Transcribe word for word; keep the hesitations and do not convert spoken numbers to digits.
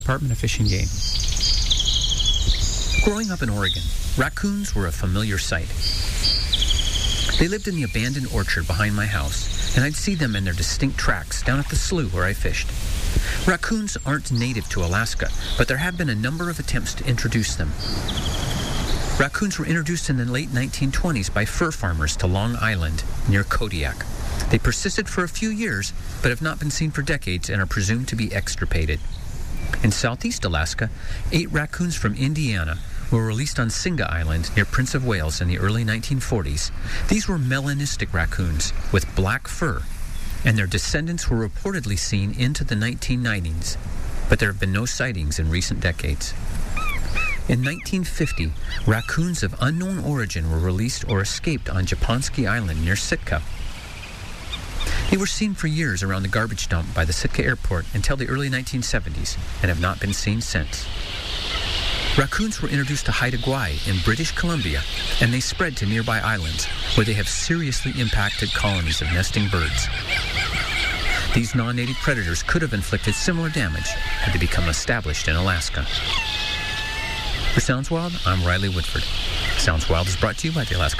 Department of Fish and Game. Growing up in Oregon, raccoons were a familiar sight. They lived in the abandoned orchard behind my house, and I'd see them in their distinct tracks down at the slough where I fished. Raccoons aren't native to Alaska, but there have been a number of attempts to introduce them. Raccoons were introduced in the late nineteen twenties by fur farmers to Long Island near Kodiak. They persisted for a few years, but have not been seen for decades and are presumed to be extirpated. In southeast Alaska, eight raccoons from Indiana were released on Singa Island near Prince of Wales in the early nineteen forties. These were melanistic raccoons with black fur, and their descendants were reportedly seen into the nineteen nineties, but there have been no sightings in recent decades. In nineteen fifty, raccoons of unknown origin were released or escaped on Japonski Island near Sitka. They were seen for years around the garbage dump by the Sitka airport until the early nineteen seventies and have not been seen since. Raccoons were introduced to Haida Gwaii in British Columbia, and they spread to nearby islands where they have seriously impacted colonies of nesting birds. These non-native predators could have inflicted similar damage had they become established in Alaska. For Sounds Wild, I'm Riley Woodford. Sounds Wild is brought to you by the Alaska